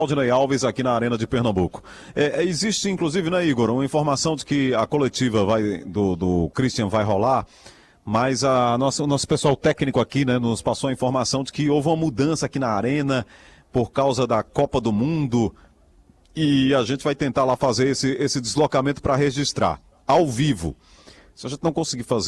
Claudinei Alves aqui na Arena de Pernambuco. Existe, inclusive, né, Igor, uma informação de que a coletiva do Christian vai rolar, mas o nosso pessoal técnico aqui, né, nos passou a informação de que houve uma mudança aqui na Arena por causa da Copa do Mundo e a gente vai tentar lá fazer esse deslocamento para registrar, ao vivo. Se a gente não conseguir fazer